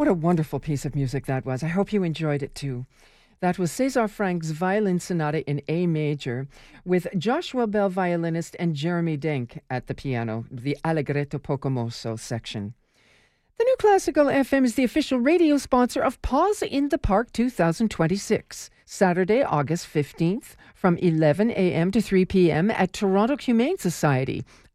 What a wonderful piece of music that was. I hope you enjoyed it too. That was César Frank's Violin Sonata in A major with Joshua Bell, violinist, and Jeremy Denk at the piano, the Allegretto Poco Mosso section. The New Classical FM is the official radio sponsor of Pause in the Park 2026, Saturday, August 15th, from 11 a.m. to 3 p.m. at Toronto Humane Society,